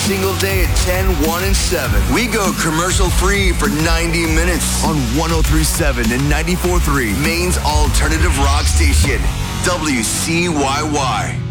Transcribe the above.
single day at 10, 1, and 7. We go commercial-free for 90 minutes on 103.7 and 94.3, Maine's alternative rock station, WCYY.